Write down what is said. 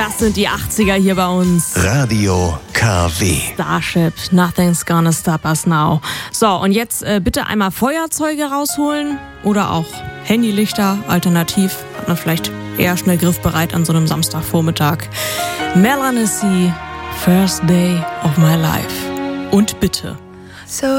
Das sind die 80er hier bei uns. Radio KW. Starship, Nothing's Gonna Stop Us Now. So, und jetzt bitte einmal Feuerzeuge rausholen oder auch Handylichter. Alternativ hat man vielleicht eher schnell griffbereit an so einem Samstagvormittag. Melanie C, First Day of My Life. Und bitte. So